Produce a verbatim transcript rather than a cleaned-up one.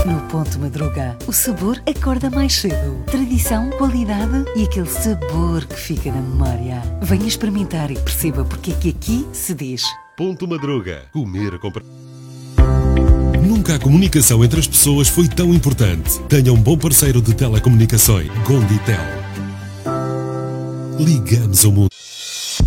No Ponto Madruga, o sabor acorda mais cedo. Tradição, qualidade e aquele sabor que fica na memória. Venha experimentar e perceba porque é que aqui se diz Ponto Madruga. Comer com... Nunca a comunicação entre as pessoas foi tão importante. Tenha um bom parceiro de telecomunicações. Gonditel. Ligamos o mundo.